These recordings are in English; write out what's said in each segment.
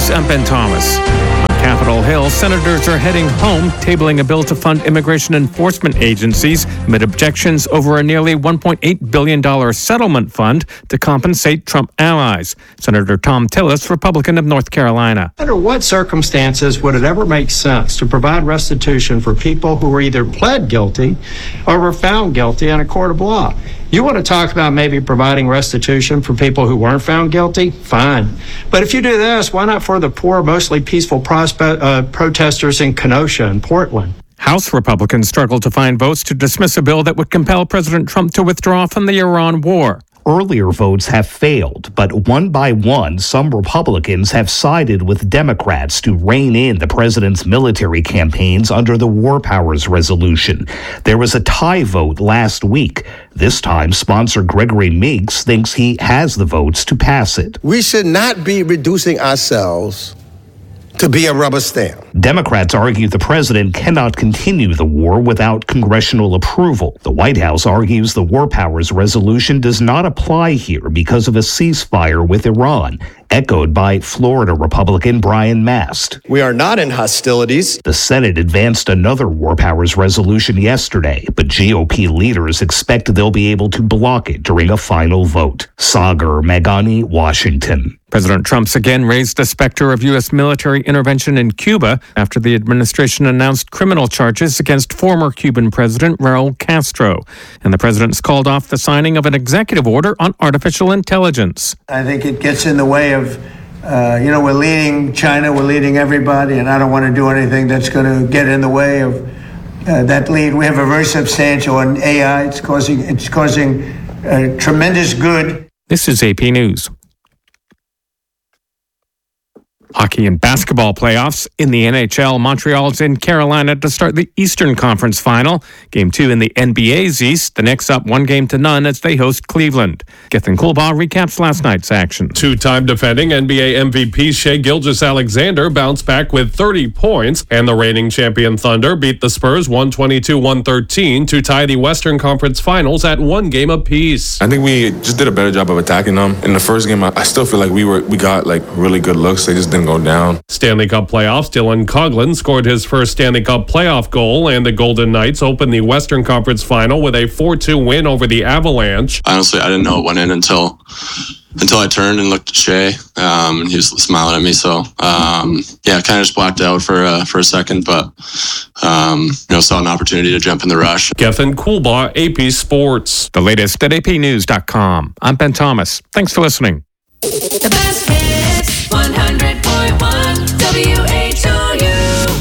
News, I'm Ben Thomas. On Capitol Hill, senators are heading home, tabling a bill to fund immigration enforcement agencies amid objections over a nearly $1.8 billion settlement fund to compensate Trump allies. Senator Thom Tillis, Republican of North Carolina. Under what circumstances would it ever make sense to provide restitution for people who were either pled guilty or were found guilty in a court of law? You want to talk about maybe providing restitution for people who weren't found guilty? Fine. But if you do this, why not for the poor, mostly peaceful protesters in Kenosha and Portland? House Republicans struggled to find votes to dismiss a bill that would compel President Trump to withdraw from the Iran war. Earlier votes have failed, but one by one, some Republicans have sided with Democrats to rein in the president's military campaigns under the War Powers Resolution. There was a tie vote last week. This time, sponsor Gregory Meeks thinks he has the votes to pass it. We should not be reducing ourselves to be a rubber stamp. Democrats argue the president cannot continue the war without congressional approval. The White House argues the War Powers Resolution does not apply here because of a ceasefire with Iran, echoed by Florida Republican Brian Mast. We are not in hostilities. The Senate advanced another War Powers Resolution yesterday, but GOP leaders expect they'll be able to block it during a final vote. Sagar Meghani, Washington. President Trump's again raised the specter of U.S. military intervention in Cuba after the administration announced criminal charges against former Cuban President Raul Castro. And the president's called off the signing of an executive order on artificial intelligence. I think it gets in the way of, we're leading China, we're leading everybody, and I don't want to do anything that's going to get in the way of that lead. We have a very substantial on AI. It's causing tremendous good. This is AP News. Hockey and basketball playoffs in the NHL. Montreal's in Carolina to start the Eastern Conference Final. Game 2 in the NBA's East. The Knicks up 1-0 as they host Cleveland. Gethin Coolbaugh recaps last night's action. Two-time defending NBA MVP Shai Gilgeous-Alexander bounced back with 30 points, and the reigning champion Thunder beat the Spurs 122-113 to tie the Western Conference Finals at 1 game apiece. I think we just did a better job of attacking them. In the first game, I still feel like we got really good looks. They just didn't go down. Stanley Cup playoffs, Dylan Coughlin scored his first Stanley Cup playoff goal, and the Golden Knights opened the Western Conference Final with a 4-2 win over the Avalanche. Honestly, I didn't know it went in until I turned and looked at Shai, and he was smiling at me. So, kind of just blacked out for a second, but saw an opportunity to jump in the rush. Gethin Coolbaugh, AP Sports. The latest at apnews.com. I'm Ben Thomas. Thanks for listening. The best hits, 100.1 WHOU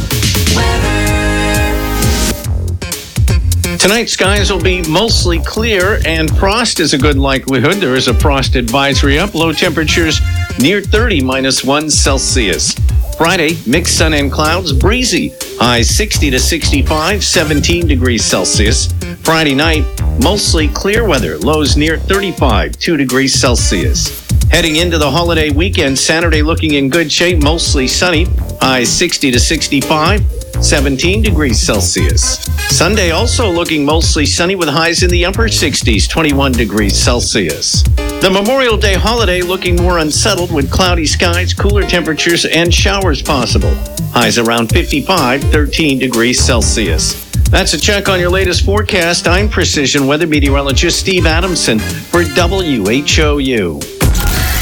weather. Tonight, skies will be mostly clear, and frost is a good likelihood. There is a frost advisory up. Low temperatures near 30, -1 Celsius. Friday, mixed sun and clouds, breezy. High 60 to 65, 17 degrees Celsius. Friday night, mostly clear weather. Lows near 35, 2 degrees Celsius. Heading into the holiday weekend, Saturday looking in good shape, mostly sunny. High 60 to 65, 17 degrees Celsius. Sunday also looking mostly sunny with highs in the upper 60s, 21 degrees Celsius. The Memorial Day holiday looking more unsettled with cloudy skies, cooler temperatures, and showers possible. Highs around 55, 13 degrees Celsius. That's a check on your latest forecast. I'm Precision Weather Meteorologist Steve Adamson for WHOU.